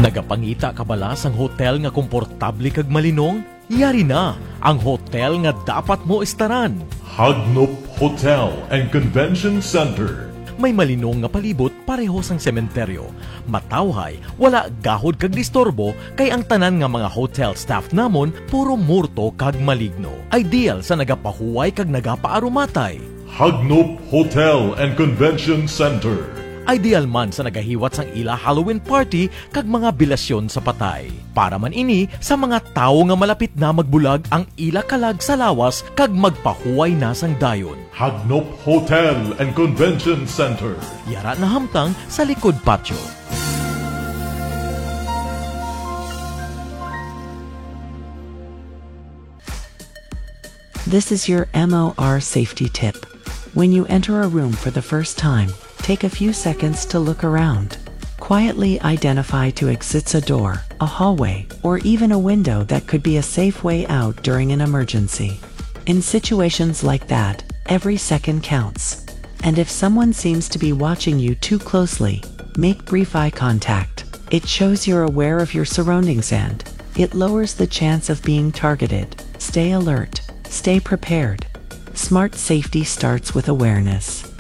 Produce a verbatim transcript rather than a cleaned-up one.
Nagapangita ka bala sang hotel nga komportable kag malinong? Yari na ang hotel nga dapat mo istaran. Hagnop Hotel and Convention Center. May malinong nga palibot pareho sang sementeryo. Matawhay, wala gahod kag disturbo kay ang tanan nga mga hotel staff namon puro murto kag maligno. Ideal sa nagapahuway kag nagapaarumatay. Hagnop Hotel and Convention Center. Ideal man sa nagahiwat sang ila Halloween party kag mga bilasyon sa patay. Para man ini sa mga tawo nga malapit na magbulag ang ila kalag sa lawas kag magpahuway na sang dayon. Hagnop Hotel and Convention Center. Yara na hamtang sa likod patio. This is your M O R safety tip. When you enter a room for the first time, take a few seconds to look around. Quietly identify two exits: a door, a hallway, or even a window that could be a safe way out during an emergency. In situations like that, every second counts. And if someone seems to be watching you too closely, make brief eye contact. It shows you're aware of your surroundings and it lowers the chance of being targeted. Stay alert, stay prepared. Smart safety starts with awareness.